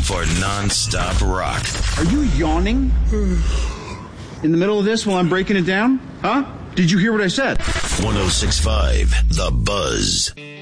for non-stop rock. Are you yawning? In the middle of this while I'm breaking it down? Huh? Did you hear what I said? 106.5 The Buzz.